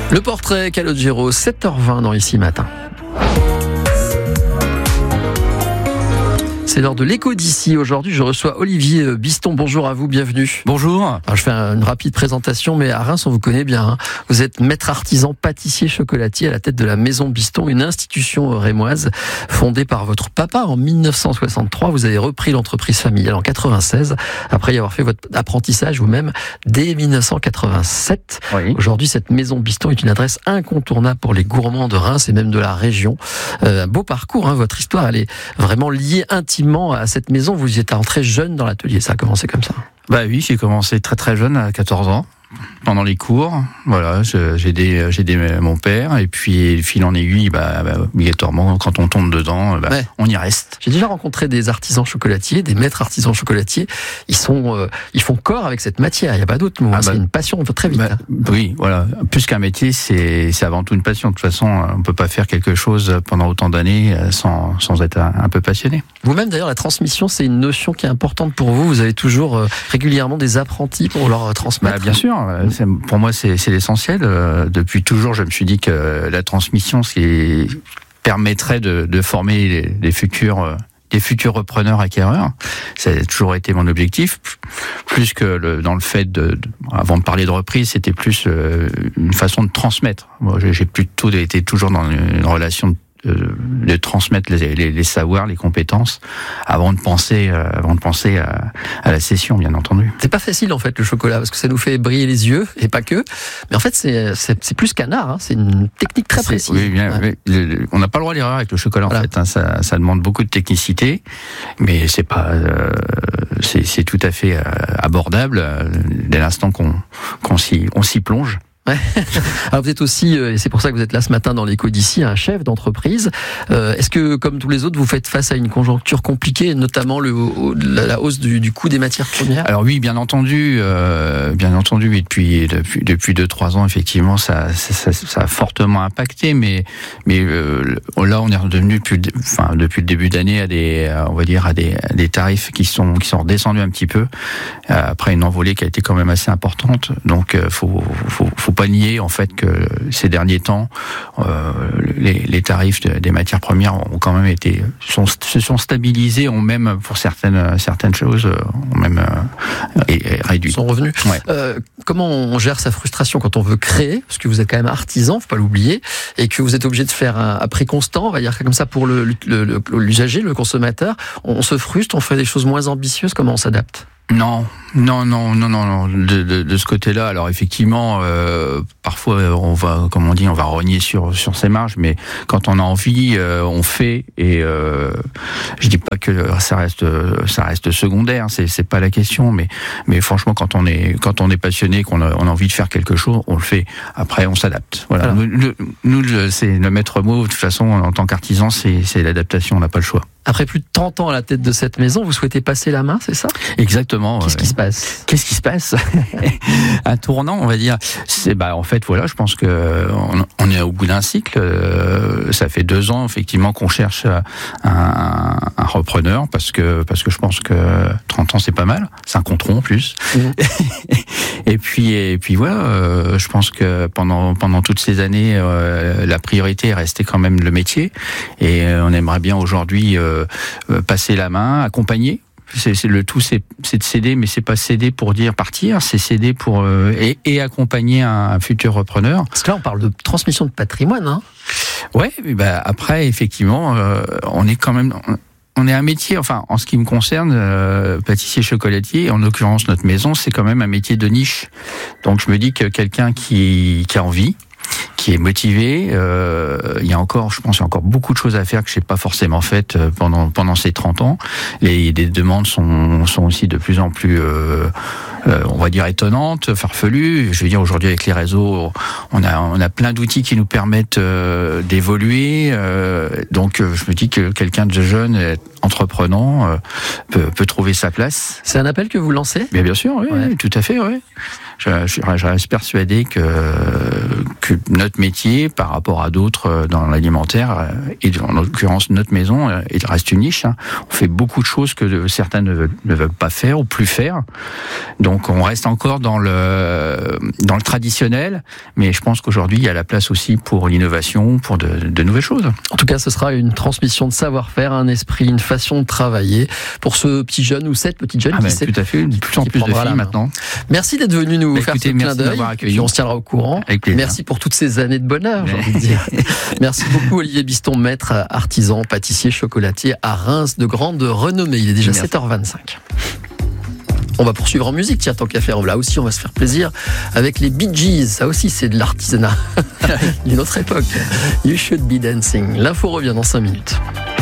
Le portrait Calogero, 7h20 dans Ici Matin. C'est l'heure de l'écho d'ici. Aujourd'hui, je reçois Olivier Biston. Bonjour à vous, bienvenue. Bonjour. Alors, je fais une rapide présentation, mais à Reims, on vous connaît bien. Hein. Vous êtes maître artisan pâtissier chocolatier à la tête de la Maison Biston, une institution rémoise fondée par votre papa en 1963. Vous avez repris l'entreprise familiale en 96, après y avoir fait votre apprentissage vous-même dès 1987. Oui. Aujourd'hui, cette Maison Biston est une adresse incontournable pour les gourmands de Reims et même de la région. Un beau parcours, hein. Votre histoire, elle est vraiment liée intimement à cette maison. Vous y êtes entré jeune dans l'atelier, ça a commencé comme ça. Bah oui, j'ai commencé très très jeune, à 14 ans. Pendant les cours, voilà, j'ai aidé mon père, et puis fil en aiguille, obligatoirement, quand on tombe dedans, Ouais. On y reste. J'ai déjà rencontré des artisans chocolatiers, des maîtres artisans chocolatiers. Ils font corps avec cette matière. Il n'y a pas d'autre mot. C'est une passion, on peut très vite. Oui, voilà. Plus qu'un métier, c'est avant tout une passion. De toute façon, on peut pas faire quelque chose pendant autant d'années sans être un peu passionné. Vous-même, d'ailleurs, la transmission, c'est une notion qui est importante pour vous. Vous avez toujours régulièrement des apprentis pour leur transmettre. Bien sûr. Pour moi, c'est l'essentiel. Depuis toujours, je me suis dit que la transmission, permettrait de former les futurs repreneurs acquéreurs. Ça a toujours été mon objectif. Plus que dans le fait avant de parler de reprise, c'était plus une façon de transmettre. Moi, j'ai plutôt été toujours dans une relation de transmettre les savoirs, les compétences, avant de penser à la session, bien entendu. C'est pas facile en fait le chocolat, parce que ça nous fait briller les yeux et pas que. Mais en fait c'est plus qu'un art, hein. C'est une technique très précise. Oui, bien. Ouais. On n'a pas le droit à l'erreur avec le chocolat, voilà. En fait. Hein. Ça demande beaucoup de technicité, mais c'est pas, c'est tout à fait abordable dès l'instant qu'on s'y plonge. Ouais. Alors vous êtes aussi, et c'est pour ça que vous êtes là ce matin dans l'écho d'ici, un chef d'entreprise. Est-ce que, comme tous les autres, vous faites face à une conjoncture compliquée, notamment la hausse du coût des matières premières ? Alors oui, bien entendu, oui, depuis 2-3 ans, effectivement, ça a fortement impacté, mais là, on est redevenu depuis le début d'année à des tarifs qui sont redescendus un petit peu après une envolée qui a été quand même assez importante. Donc, faut pas nier en fait que ces derniers temps, les tarifs des matières premières ont quand même se sont stabilisés, ont même pour certaines choses ont même réduit. Sont revenus. Ouais. Comment on gère sa frustration quand on veut créer, parce que vous êtes quand même artisan, faut pas l'oublier, et que vous êtes obligé de faire un prix constant, on va dire comme ça pour l'usager, le consommateur. On se frustre, on fait des choses moins ambitieuses. Comment on s'adapte ? Non. De ce côté-là, alors effectivement, parfois on va rogner sur ses marges, mais quand on a envie, on fait. Et je dis pas que ça reste secondaire, c'est pas la question, mais franchement, quand on est passionné, qu'on a envie de faire quelque chose, on le fait. Après, on s'adapte. Voilà. Nous, c'est le maître mot. De toute façon, en tant qu'artisan, c'est l'adaptation. On n'a pas le choix. Après plus de 30 ans à la tête de cette maison, vous souhaitez passer la main, c'est ça ? Exactement. Qu'est-ce qui se passe ? Un tournant, on va dire. En fait, voilà, je pense que on est au bout d'un cycle. Ça fait 2 ans, effectivement, qu'on cherche un repreneur, parce que je pense que 30 ans, c'est pas mal. C'est un contron, en plus. Mmh. Et puis voilà, je pense que pendant toutes ces années, la priorité est restée quand même le métier. Et on aimerait bien aujourd'hui passer la main, accompagner. Le tout, c'est de céder, mais c'est pas céder pour dire partir, c'est céder pour et accompagner un futur repreneur. Parce que là, on parle de transmission de patrimoine, hein. Ouais, après, effectivement, on est quand même. On est un métier, enfin, en ce qui me concerne, pâtissier chocolatier, en l'occurrence notre maison, c'est quand même un métier de niche. Donc je me dis que quelqu'un qui a envie, qui est motivé, il y a encore beaucoup de choses à faire que j'ai pas forcément faites pendant ces 30 ans. Les demandes sont aussi de plus en plus, on va dire, étonnantes, farfelues. Je veux dire, aujourd'hui avec les réseaux, on a plein d'outils qui nous permettent d'évoluer. Donc je me dis que quelqu'un de jeune, entreprenant, peut trouver sa place. C'est un appel que vous lancez ? Bien sûr, oui, tout à fait, oui. Je reste persuadé que que notre métier, par rapport à d'autres dans l'alimentaire, et en l'occurrence notre maison, il reste une niche. On fait beaucoup de choses que certains ne veulent pas faire ou plus faire. Donc on reste encore dans le traditionnel, mais je pense qu'aujourd'hui il y a la place aussi pour l'innovation, pour de nouvelles choses. En tout cas, ce sera une transmission de savoir-faire, un esprit, une façon de travailler pour ce petit jeune ou cette petite jeune qui sait. Tout à fait, de plus en plus de filles maintenant. Merci d'être venu nous faire ce clin d'œil. Et on se tiendra au courant. Merci pour toutes ces années de bonheur, j'ai envie de dire. Merci beaucoup Olivier Biston, maître artisan, pâtissier, chocolatier à Reims de grande renommée. Il est déjà 7h25. On va poursuivre en musique, tiens, tant qu'à faire. Là aussi, on va se faire plaisir avec les Bee Gees. Ça aussi, c'est de l'artisanat d'une autre époque. You Should Be Dancing. L'info revient dans 5 minutes.